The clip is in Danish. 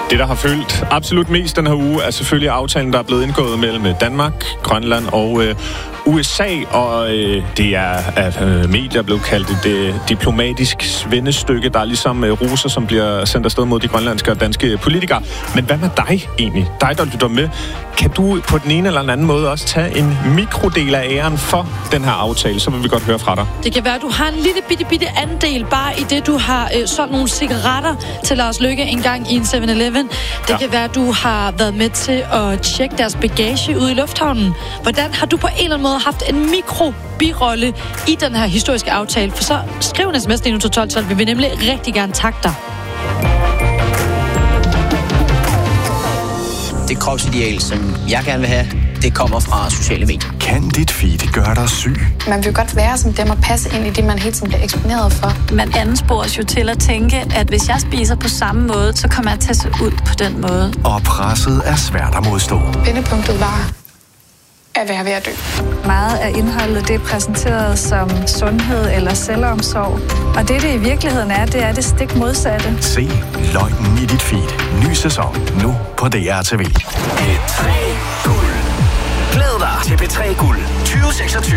Det, der har følt absolut mest den her uge, er selvfølgelig aftalen, der er blevet indgået mellem Danmark, Grønland og USA, og det er af medier blevet kaldt et diplomatisk svendestykke, der er ligesom roser, som bliver sendt afsted mod de grønlandske og danske politikere. Men hvad med dig egentlig? Dig, der lytter med. Kan du på den ene eller den anden måde også tage en mikrodel af æren for den her aftale? Så vil vi godt høre fra dig. Det kan være, at du har en lille bitte andel, bare i det, du har solgt nogle cigaretter til Lars Løkke en gang i en 7-Eleven. Det kan være, at du har været med til at tjekke deres bagage ude i lufthavnen. Hvordan har du på en eller anden måde haft en mikrobirolle i den her historiske aftale? For så skriv en sms til 1212, vi vil nemlig rigtig gerne takke dig. Det kropsideal, som jeg gerne vil have, det kommer fra sociale medier. Kan dit feed gøre dig syg? Man vil godt være som dem og passe ind i det, man hele tiden bliver eksponeret for. Man anspores jo til at tænke, at hvis jeg spiser på samme måde, så kommer jeg til at se ud på den måde. Og presset er svært at modstå. Vendepunktet var at være ved at dø. Meget af indholdet, det er præsenteret som sundhed eller selvomsorg. Og det i virkeligheden er, det er det stik modsatte. Se løgnen i dit feed. Ny sæson nu på DR TV. P3 Guld. Glæd dig til P3 Guld 2026.